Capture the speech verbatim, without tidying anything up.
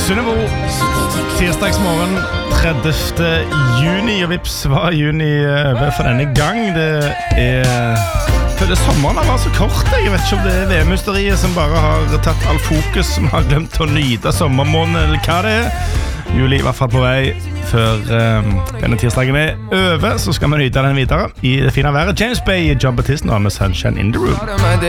Sunnebo, tirsdagsmorgen tredivte juni, og vips var juni over for denne gang. Det er... Føler sommeren har vært så kort. Jeg vet ikke om det er V M-hysteriet som bare har tatt all fokus, som har glemt å nyte sommermåneden, eller hva det er. Juli er i hvert fall på vei før um, denne tirsdagen er over, så skal vi nyte den videre i det fine været. James Bay, John Baptiste, og med Sunshine in the Room.